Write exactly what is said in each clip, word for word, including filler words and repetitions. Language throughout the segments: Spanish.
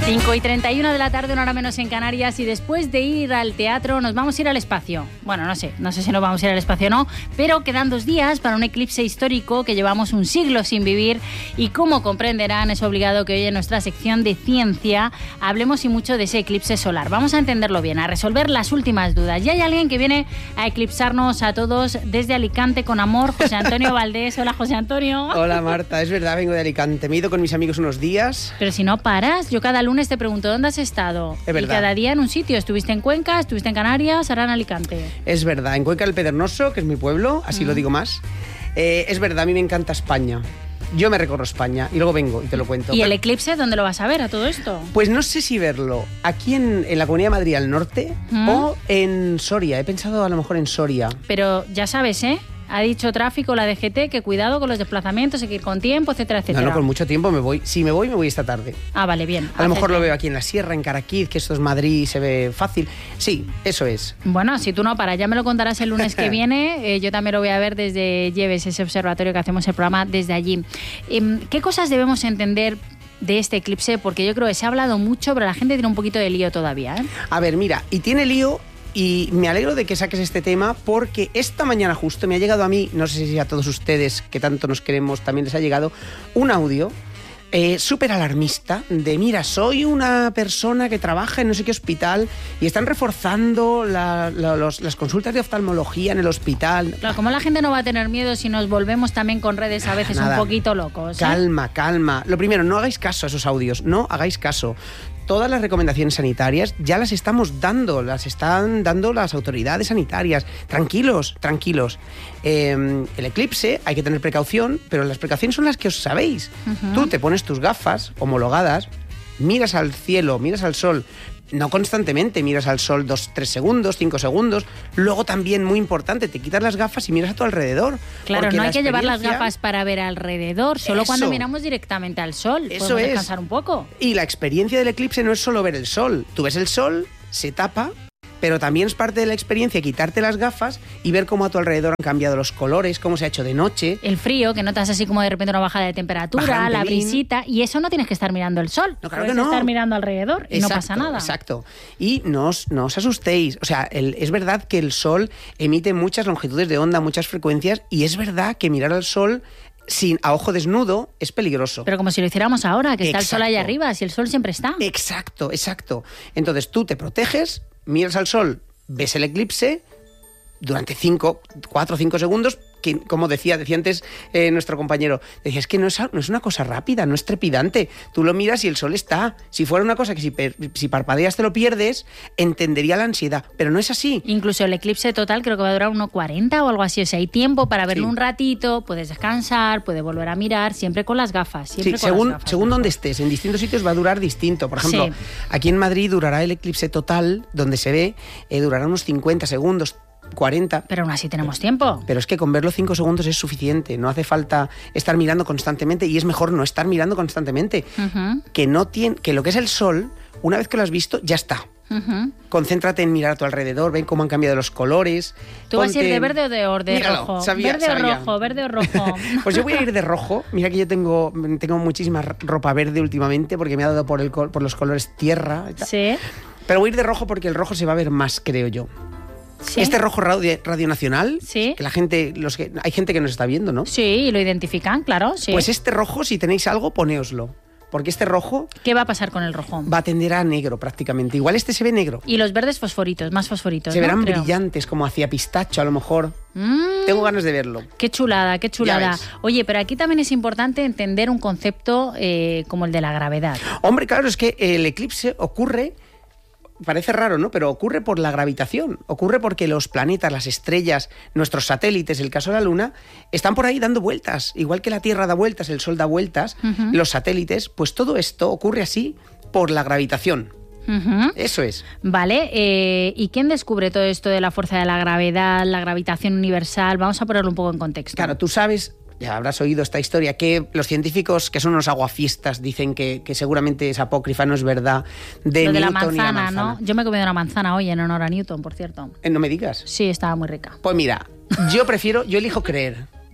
cinco y treinta y una de la tarde, una hora menos en Canarias, y después de ir al teatro nos vamos a ir al espacio. Bueno, no sé, no sé si nos vamos a ir al espacio o no, pero quedan dos días para un eclipse histórico que llevamos un siglo sin vivir y, como comprenderán, es obligado que hoy en nuestra sección de ciencia hablemos y mucho de ese eclipse solar. Vamos a entenderlo bien, a resolver las últimas dudas. Y hay alguien que viene a eclipsarnos a todos desde Alicante con amor, José Antonio Valdés. Hola, José Antonio. Hola, Marta, es verdad, vengo de Alicante. Me he ido con mis amigos unos días. Pero si no paras, yo cada lunes te pregunto dónde has estado. Es verdad. Y cada día en un sitio. Estuviste en Cuenca, estuviste en Canarias, ahora en Alicante. Es verdad, en Cuenca del Pedregoso, que es mi pueblo, así mm. lo digo más. Eh, es verdad, a mí me encanta España. Yo me recorro España y luego vengo y te lo cuento. ¿Y el eclipse dónde lo vas a ver a todo esto? Pues no sé si verlo aquí en, en la Comunidad de Madrid al norte mm. o en Soria. He pensado a lo mejor en Soria. Pero ya sabes, ¿eh? Ha dicho tráfico la D G T que cuidado con los desplazamientos, hay que ir con tiempo, etcétera, etcétera. No, no, con mucho tiempo me voy. Si me voy, me voy esta tarde. Ah, vale, bien. A lo mejor bien. Lo veo aquí en la sierra, en Caraquiz, que esto es Madrid y se ve fácil. Sí, eso es. Bueno, si tú no paras, ya me lo contarás el lunes que viene. Eh, yo también lo voy a ver desde Lleves, ese observatorio que hacemos el programa desde allí. Eh, ¿Qué cosas debemos entender de este eclipse? Porque yo creo que se ha hablado mucho, pero la gente tiene un poquito de lío todavía, ¿eh? A ver, mira, y tiene lío. Y me alegro de que saques este tema porque esta mañana justo me ha llegado a mí, no sé si a todos ustedes que tanto nos queremos también les ha llegado, un audio eh, súper alarmista de mira, soy una persona que trabaja en no sé qué hospital y están reforzando la, la, los, las consultas de oftalmología en el hospital. Claro, como la gente no va a tener miedo si nos volvemos también con redes a veces Nada. un poquito locos, ¿eh? Calma, calma. Lo primero, no hagáis caso a esos audios, no hagáis caso. Todas las recomendaciones sanitarias ya las estamos dando, las están dando las autoridades sanitarias. Tranquilos, tranquilos. Eh, el eclipse, hay que tener precaución, pero las precauciones son las que os sabéis. Uh-huh. Tú te pones tus gafas homologadas, miras al cielo, miras al sol, no constantemente, miras al sol dos, tres segundos, cinco segundos. Luego también, muy importante, te quitas las gafas y miras a tu alrededor. Claro, no hay que llevar las gafas para ver alrededor, solo eso, cuando miramos directamente al sol. Eso podemos es. descansar un poco. Y la experiencia del eclipse no es solo ver el sol. Tú ves el sol, se tapa, pero también es parte de la experiencia quitarte las gafas y ver cómo a tu alrededor han cambiado los colores, cómo se ha hecho de noche. El frío, que notas así como de repente una bajada de temperatura, la brisita, y eso no tienes que estar mirando el sol. No, claro Puedes que no. estar mirando alrededor y exacto, no pasa nada. Exacto. Y no os, no os asustéis. O sea, el, es verdad que el sol emite muchas longitudes de onda, muchas frecuencias, y es verdad que mirar al sol sin a ojo desnudo es peligroso. Pero como si lo hiciéramos ahora, que está exacto. el sol allá arriba, si el sol siempre está. Exacto, exacto. Entonces tú te proteges, miras al sol, ves el eclipse durante cinco, cuatro o cinco segundos, que como decía, decía antes eh, nuestro compañero, decía, es que no es, no es una cosa rápida, no es trepidante. Tú lo miras y el sol está. Si fuera una cosa que si, per, si parpadeas te lo pierdes, entendería la ansiedad, pero no es así. Incluso el eclipse total creo que va a durar uno cuarenta o algo así, o sea, hay tiempo para verlo sí. un ratito, puedes descansar, puedes volver a mirar, siempre con las gafas. Siempre sí, con según, las gafas, según donde estés, en distintos sitios va a durar distinto. Por ejemplo, sí. aquí en Madrid durará el eclipse total, donde se ve, eh, durará unos cincuenta segundos, cuarenta. Pero aún así tenemos tiempo. Pero es que con verlo cinco segundos es suficiente. No hace falta estar mirando constantemente y es mejor no estar mirando constantemente. Uh-huh. Que, no tiene, que lo que es el sol, una vez que lo has visto, ya está. Uh-huh. Concéntrate en mirar a tu alrededor, ven cómo han cambiado los colores. ¿Tú Ponte... vas a ir de verde o de, or, de Míralo, rojo? Sabía, verde sabía. o rojo, verde o rojo. Pues yo voy a ir de rojo. Mira que yo tengo, tengo muchísima ropa verde últimamente porque me ha dado por, el, por los colores tierra. Sí. Pero voy a ir de rojo porque el rojo se va a ver más, creo yo. ¿Sí? Este rojo radio, radio nacional, ¿Sí? que la gente, los que, hay gente que nos está viendo, ¿no? Sí, y lo identifican, claro. Sí. Pues este rojo, si tenéis algo, ponéoslo. Porque este rojo... ¿Qué va a pasar con el rojo? Va a tender a negro prácticamente. Igual este se ve negro. Y los verdes fosforitos, más fosforitos, Se ¿no? verán Creo. brillantes, como hacia pistacho a lo mejor. Mm. Tengo ganas de verlo. Qué chulada, qué chulada. Oye, pero aquí también es importante entender un concepto eh, como el de la gravedad. Hombre, claro, es que el eclipse ocurre... Parece raro, ¿no? Pero ocurre por la gravitación. Ocurre porque los planetas, las estrellas, nuestros satélites, el caso de la Luna, están por ahí dando vueltas. Igual que la Tierra da vueltas, el Sol da vueltas, uh-huh. los satélites, pues todo esto ocurre así por la gravitación. Uh-huh. Eso es. Vale, eh, ¿y quién descubre todo esto de la fuerza de la gravedad, la gravitación universal? Vamos a ponerlo un poco en contexto. Claro, tú sabes... Ya habrás oído esta historia, que los científicos, que son unos aguafiestas, dicen que, que seguramente es apócrifa, no es verdad, de Lo de Newton la manzana, y la manzana, ¿no? Yo me he comido una manzana hoy en honor a Newton, por cierto. Eh, no me digas. Sí, estaba muy rica. Pues mira, yo prefiero, yo elijo creer.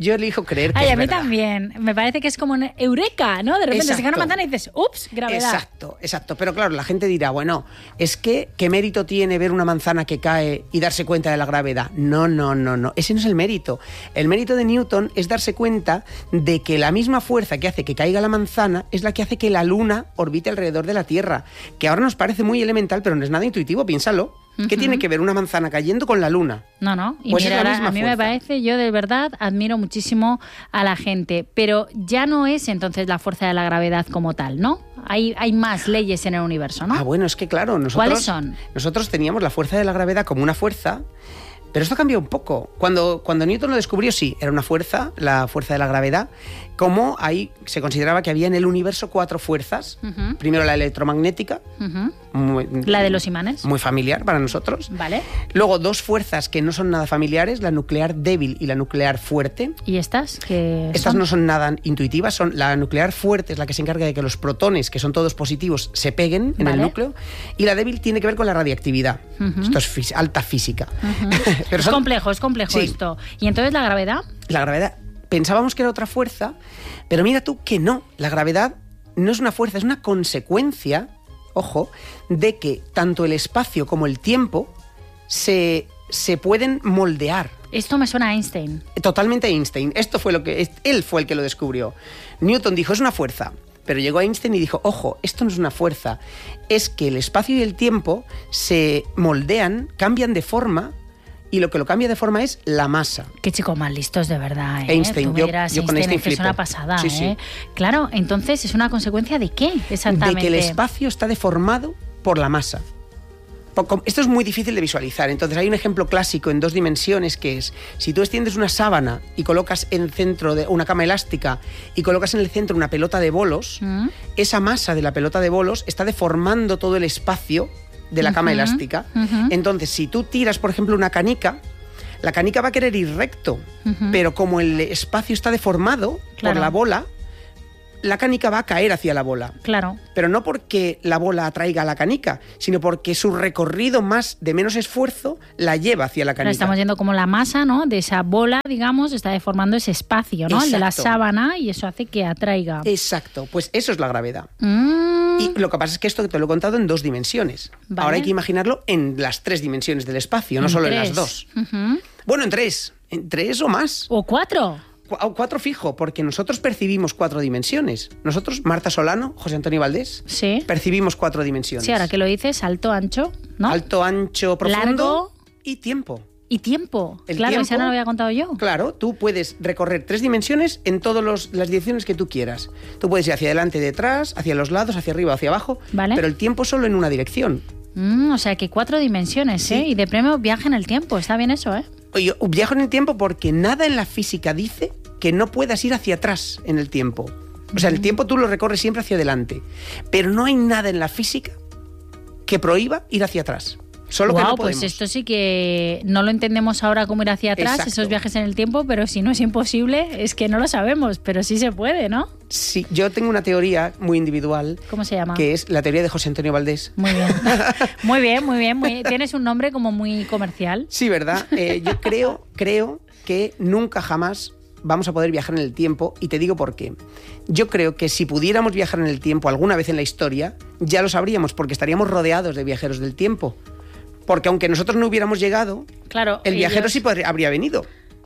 yo elijo creer que Ay, es a mí verdad. también. Me parece que es como un eureka, ¿no? De repente se cae una manzana y dices, ups, gravedad. Exacto, exacto. Pero claro, la gente dirá, bueno, es que ¿qué mérito tiene ver una manzana que cae y darse cuenta de la gravedad? No, no, no, no. Ese no es el mérito. El mérito de Newton es darse cuenta de que la misma fuerza que hace que caiga la manzana es la que hace que la Luna orbite alrededor de la Tierra. Que ahora nos parece muy elemental, pero no es nada intuitivo, piénsalo. ¿Qué uh-huh. tiene que ver una manzana cayendo con la Luna? No, no. Y pues mira, es la ahora, misma a mí fuerza. me parece, yo de verdad admiro muchísimo a la gente, pero ya no es entonces la fuerza de la gravedad como tal, ¿no? Hay, hay más leyes en el universo, ¿no? Ah, bueno, es que claro, nosotros, ¿cuáles son? Nosotros teníamos la fuerza de la gravedad como una fuerza, pero esto cambió un poco. Cuando, cuando Newton lo descubrió, sí, era una fuerza, la fuerza de la gravedad, como ahí se consideraba que había en el universo cuatro fuerzas. Uh-huh. Primero la electromagnética, uh-huh. muy, la de los imanes. Muy familiar para nosotros. Vale. Luego dos fuerzas que no son nada familiares, la nuclear débil y la nuclear fuerte. ¿Y estas? ¿Qué estas son? No son nada intuitivas, son la nuclear fuerte es la que se encarga de que los protones, que son todos positivos, se peguen en vale. el núcleo, y la débil tiene que ver con la radiactividad. Uh-huh. Esto es fí- alta física. Uh-huh. Pero es son... complejo, es complejo sí. esto. ¿Y entonces la gravedad? La gravedad, pensábamos que era otra fuerza, pero mira tú que no, la gravedad no es una fuerza, es una consecuencia, ojo, de que tanto el espacio como el tiempo se, se pueden moldear. Esto me suena a Einstein. Totalmente a Einstein. Esto fue lo que él fue el que lo descubrió. Newton dijo, es una fuerza. Pero llegó Einstein y dijo, ojo, esto no es una fuerza, es que el espacio y el tiempo se moldean, cambian de forma, y lo que lo cambia de forma es la masa. Qué chicos más listos, de verdad, ¿eh? Einstein, Tú yo, miras, yo con Einstein flipo. Es una pasada, sí, ¿eh? Sí. Claro, entonces, ¿es una consecuencia de qué exactamente? De que el espacio está deformado por la masa. Esto es muy difícil de visualizar. Entonces hay un ejemplo clásico en dos dimensiones que es, si tú extiendes una sábana y colocas en el centro de una cama elástica y colocas en el centro una pelota de bolos, ¿Mm? esa masa de la pelota de bolos está deformando todo el espacio de la cama uh-huh, elástica. Uh-huh. Entonces, si tú tiras, por ejemplo, una canica, la canica va a querer ir recto, uh-huh. pero como el espacio está deformado claro. por la bola, la canica va a caer hacia la bola. Claro. Pero no porque la bola atraiga a la canica, sino porque su recorrido más de menos esfuerzo la lleva hacia la canica. Pero estamos viendo como la masa, ¿no?, de esa bola, digamos, está deformando ese espacio, ¿no? Exacto. El de la sábana, y eso hace que atraiga. Exacto. Pues eso es la gravedad. Mm. Y lo que pasa es que esto te lo he contado en dos dimensiones. Vale. Ahora hay que imaginarlo en las tres dimensiones del espacio, no en solo tres. En las dos. Uh-huh. Bueno, en tres. En tres o más. O cuatro. Cuatro fijo, porque nosotros percibimos cuatro dimensiones. Nosotros, Marta Solano, José Antonio Valdés, sí. percibimos cuatro dimensiones. Sí, ahora que lo dices, alto, ancho, ¿no? Alto, ancho, profundo largo y tiempo. Y tiempo. El claro, tiempo, eso no lo había contado yo. Claro, tú puedes recorrer tres dimensiones en todas las direcciones que tú quieras. Tú puedes ir hacia adelante, detrás, hacia los lados, hacia arriba, hacia abajo, ¿vale? Pero el tiempo solo en una dirección. Mm, o sea que cuatro dimensiones, sí. ¿eh? Y de premio viaje en el tiempo. Está bien eso, ¿eh? Yo viajo en el tiempo porque nada en la física dice que no puedas ir hacia atrás en el tiempo. O sea, el tiempo tú lo recorres siempre hacia adelante. Pero no hay nada en la física que prohíba ir hacia atrás. Solo wow, que no podemos. Pues esto sí que no lo entendemos ahora cómo ir hacia atrás, exacto. Esos viajes en el tiempo, pero si no es imposible, es que no lo sabemos, pero sí se puede, ¿no? Sí, yo tengo una teoría muy individual. ¿Cómo se llama? Que es la teoría de José Antonio Valdés. Muy bien, muy bien, muy bien. Muy, tienes un nombre como muy comercial. Sí, ¿verdad? Eh, yo creo, creo que nunca jamás vamos a poder viajar en el tiempo, y te digo por qué. Yo creo que si pudiéramos viajar en el tiempo alguna vez en la historia, ya lo sabríamos, porque estaríamos rodeados de viajeros del tiempo. Porque aunque nosotros no hubiéramos llegado, claro, el viajero ellos... sí podría, habría venido.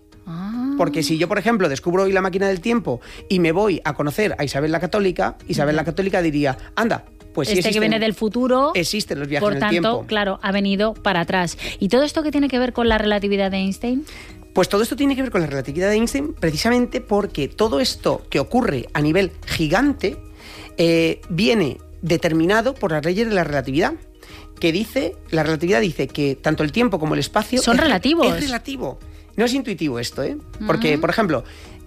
Ah. Porque si yo, por ejemplo, descubro hoy la máquina del tiempo y me voy a conocer a Isabel la Católica, Isabel uh-huh. la Católica diría, anda, pues sí este existen, que viene del futuro, existen los viajes por en el tanto, tiempo. Claro, ha venido para atrás. ¿Y todo esto qué tiene que ver con la relatividad de Einstein? Pues todo esto tiene que ver con la relatividad de Einstein precisamente porque todo esto que ocurre a nivel gigante eh, viene determinado por las leyes de la relatividad, que dice, la relatividad dice que tanto el tiempo como el espacio... Son es, relativos. Es relativo. No es intuitivo esto, ¿eh? Porque, uh-huh. por ejemplo,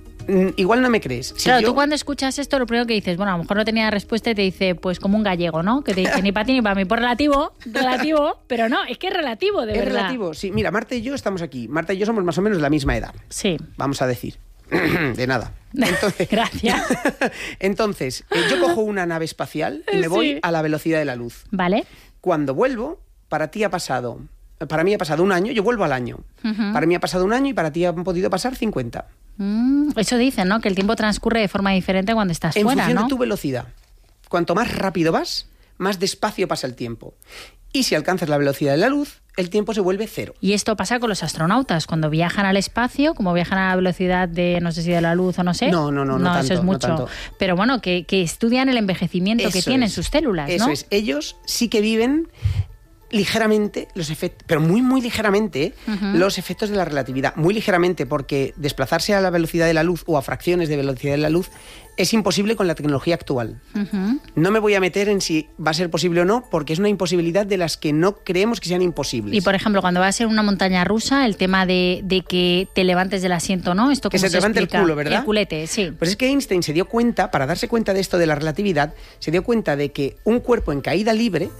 igual no me crees. Si claro, yo... tú cuando escuchas esto, lo primero que dices, bueno, a lo mejor no tenía respuesta y te dice, pues como un gallego, ¿no? Que te dice ni para ti ni para mí, por relativo, relativo, pero no, es que es relativo, de es verdad. Es relativo, sí. Mira, Marta y yo estamos aquí. Marta y yo somos más o menos de la misma edad. Sí. Vamos a decir. De nada. Entonces, gracias. Entonces, eh, yo cojo una nave espacial y me voy sí. a la velocidad de la luz. Vale. Cuando vuelvo, para ti ha pasado... Para mí ha pasado un año, yo vuelvo al año. Uh-huh. Para mí ha pasado un año y para ti han podido pasar cincuenta. Mm, eso dicen, ¿no? Que el tiempo transcurre de forma diferente cuando estás en fuera, función ¿no? de tu velocidad. Cuanto más rápido vas, más despacio pasa el tiempo. Y si alcanzas la velocidad de la luz, el tiempo se vuelve cero. Y esto pasa con los astronautas, cuando viajan al espacio, como viajan a la velocidad de, no sé si de la luz o no sé. No, no, no, no, no tanto, eso es mucho. no tanto. Pero bueno, que, que estudian el envejecimiento Eso que tienen es, sus células, Eso ¿no? es. Ellos sí que viven ligeramente los efectos, pero muy, muy ligeramente, ¿eh? uh-huh. los efectos de la relatividad. Muy ligeramente, porque desplazarse a la velocidad de la luz o a fracciones de velocidad de la luz es imposible con la tecnología actual. Uh-huh. No me voy a meter en si va a ser posible o no, porque es una imposibilidad de las que no creemos que sean imposibles. Y, por ejemplo, cuando vas en una montaña rusa, el tema de, de que te levantes del asiento, ¿no? Esto que se te levante explica? el culo, ¿verdad? El culete, sí. Pues es que Einstein se dio cuenta, para darse cuenta de esto de la relatividad, se dio cuenta de que un cuerpo en caída libre...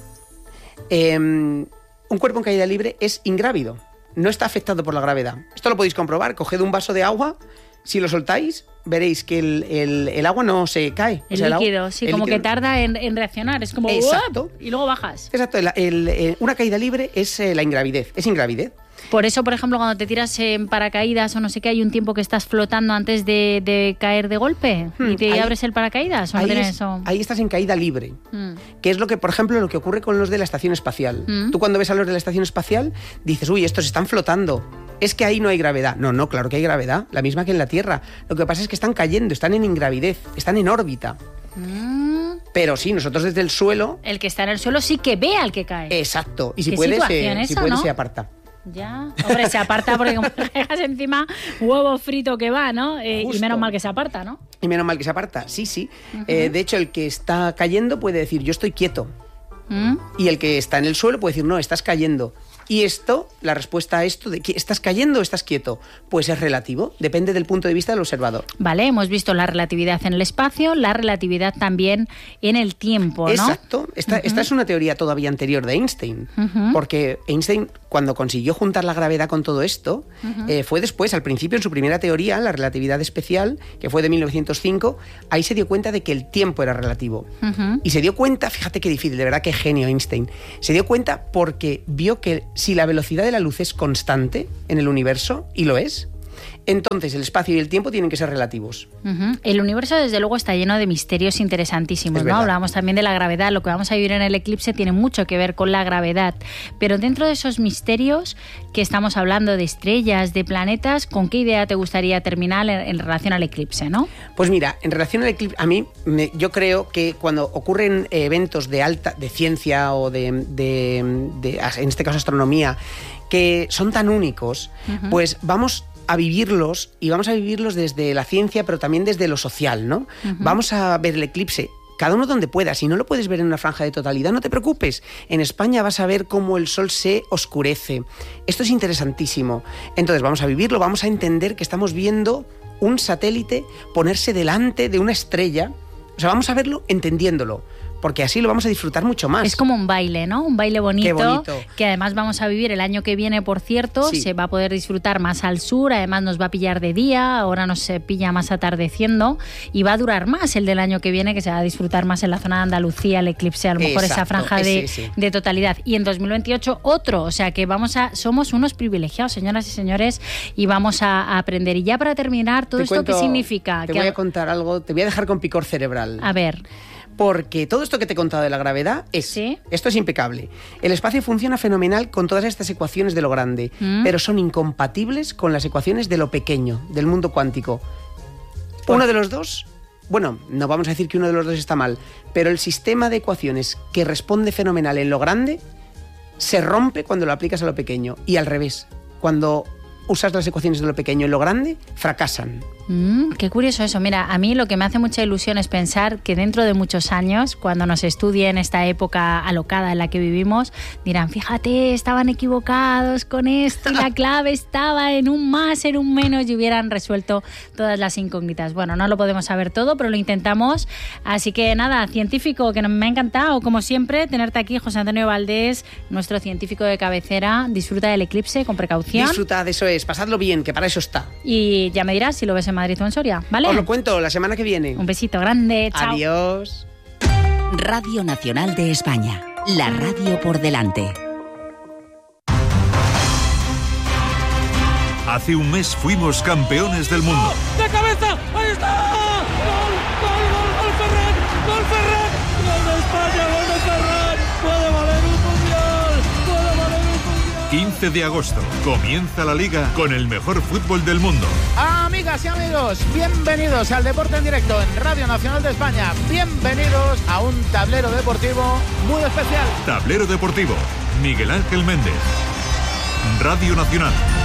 Eh, un cuerpo en caída libre es ingrávido, no está afectado por la gravedad. Esto lo podéis comprobar, coged un vaso de agua, si lo soltáis, veréis que el, el, el agua no se cae. El o sea, líquido, el, sí, el como líquido. Que tarda en, en reaccionar, es como... Exacto. Y luego bajas. Exacto, el, el, el, una caída libre es eh, la ingravidez, es ingravidez. Por eso, por ejemplo, cuando te tiras en paracaídas o no sé qué, hay un tiempo que estás flotando antes de, de caer de golpe hmm, y te ahí, abres el paracaídas. ¿O no ahí, tienes es, eso? Ahí estás en caída libre, hmm. que es lo que, por ejemplo, lo que ocurre con los de la estación espacial. Hmm. Tú cuando ves a los de la estación espacial dices, uy, estos están flotando. Es que ahí no hay gravedad. No, no, claro que hay gravedad, la misma que en la Tierra. Lo que pasa es que están cayendo, están en ingravidez, están en órbita. Hmm. Pero sí, nosotros desde el suelo... El que está en el suelo sí que ve al que cae. Exacto. Y si puede, se, esa, si puede ¿no? se aparta. Ya, hombre, se aparta porque como le dejas encima huevo frito que va, ¿no? Eh, y menos mal que se aparta, ¿no? Y menos mal que se aparta, sí, sí. Uh-huh. Eh, de hecho, el que está cayendo puede decir, yo estoy quieto. ¿Mm? Y el que está en el suelo puede decir, no, estás cayendo. Y esto, la respuesta a esto de que estás cayendo o estás quieto, pues es relativo, depende del punto de vista del observador. Vale, hemos visto la relatividad en el espacio, la relatividad también en el tiempo, ¿no? Exacto. Esta, uh-huh. esta es una teoría todavía anterior de Einstein, uh-huh. porque Einstein, cuando consiguió juntar la gravedad con todo esto, uh-huh. eh, fue después, al principio, en su primera teoría, la relatividad especial, que fue de mil novecientos cinco, ahí se dio cuenta de que el tiempo era relativo. Uh-huh. Y se dio cuenta, fíjate qué difícil, de verdad qué genio Einstein, se dio cuenta porque vio que si la velocidad de la luz es constante en el universo, y lo es, entonces el espacio y el tiempo tienen que ser relativos. Uh-huh. El universo, desde luego, está lleno de misterios interesantísimos, ¿no? Hablábamos también de la gravedad. Lo que vamos a vivir en el eclipse tiene mucho que ver con la gravedad. Pero dentro de esos misterios que estamos hablando, de estrellas, de planetas, ¿con qué idea te gustaría terminar en, en relación al eclipse, no? Pues mira, en relación al eclipse, a mí, me, yo creo que cuando ocurren eventos de alta, de ciencia o de, de, de, de en este caso astronomía, que son tan únicos, uh-huh. pues vamos a vivirlos, y vamos a vivirlos desde la ciencia, pero también desde lo social, ¿no? Uh-huh. Vamos a ver el eclipse, cada uno donde pueda. Si no lo puedes ver en una franja de totalidad, no te preocupes. En España vas a ver cómo el sol se oscurece. Esto es interesantísimo. Entonces vamos a vivirlo, vamos a entender que estamos viendo un satélite ponerse delante de una estrella. O sea, vamos a verlo entendiéndolo, porque así lo vamos a disfrutar mucho más. Es como un baile, ¿no? Un baile bonito, Qué bonito. Que además vamos a vivir el año que viene, por cierto. Sí. Se va a poder disfrutar más al sur, además nos va a pillar de día, ahora nos pilla más atardeciendo, y va a durar más el del año que viene, que se va a disfrutar más en la zona de Andalucía, el eclipse, a lo mejor Exacto, esa franja de, sí, sí. de totalidad. Y en dos mil veintiocho otro, o sea que vamos a somos unos privilegiados, señoras y señores, y vamos a, a aprender. Y ya para terminar, ¿todo te esto cuento, qué significa? Te que voy a contar algo, te voy a dejar con picor cerebral. A ver... Porque todo esto que te he contado de la gravedad es, ¿Sí? esto es impecable. El espacio funciona fenomenal con todas estas ecuaciones de lo grande, mm. pero son incompatibles con las ecuaciones de lo pequeño, del mundo cuántico. ¿Por? Uno de los dos, bueno, no vamos a decir que uno de los dos está mal, pero el sistema de ecuaciones que responde fenomenal en lo grande se rompe cuando lo aplicas a lo pequeño, y al revés, cuando usas las ecuaciones de lo pequeño en lo grande, fracasan. Mm, qué curioso eso. Mira, a mí lo que me hace mucha ilusión es pensar que dentro de muchos años, cuando nos estudien esta época alocada en la que vivimos, dirán, fíjate, estaban equivocados con esto y la clave estaba en un más, en un menos, y hubieran resuelto todas las incógnitas. Bueno, no lo podemos saber todo, pero lo intentamos. Así que nada, científico, que me ha encantado, como siempre, tenerte aquí, José Antonio Valdés, nuestro científico de cabecera. Disfruta del eclipse con precaución. Disfrutad, eso es, pasadlo bien, que para eso está. Y ya me dirás si lo ves en Madrid o en Soria, ¿vale? Os lo cuento la semana que viene. Un besito grande, chao. Adiós. Radio Nacional de España, la radio por delante. Hace un mes fuimos campeones del mundo. ¡De cabeza! ¡Ahí está! ¡Gol, gol, gol, gol Ferran! ¡Gol Ferran! ¡Gol de España, gol de Ferran! ¡Puede valer un mundial! ¡Puede valer un mundial! quince de agosto, comienza la Liga con el mejor fútbol del mundo. Amigas y amigos, bienvenidos al Deporte en Directo en Radio Nacional de España. Bienvenidos a un tablero deportivo muy especial. Tablero deportivo, Miguel Ángel Méndez. Radio Nacional.